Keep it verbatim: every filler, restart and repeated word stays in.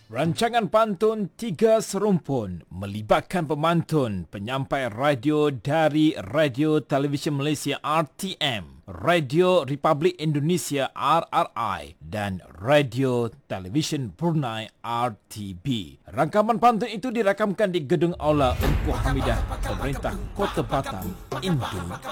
Rancangan pantun Tiga Serumpun melibatkan pemantun penyampai radio dari Radio Televisyen Malaysia R T M, Radio Republik Indonesia R R I dan Radio Televisyen Brunei R T B. Rangkaman pantun itu dirakamkan di Gedung Aula Ungku Hamidah, Pemerintah Kota Batam, Indonesia.